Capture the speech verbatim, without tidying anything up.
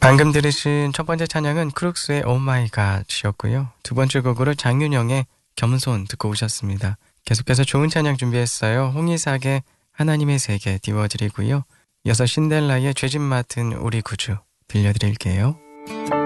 방금 들으신 첫 번째 찬양은 크룩스의 Oh My God이었고요. 두 번째 곡으로 장윤영의 겸손 듣고 오셨습니다. 계속해서 좋은 찬양 준비했어요. 홍이삭의 하나님의 세계 띄워드리고요. 이어서 신델라의 죄짐 맡은 우리 구주 들려드릴게요.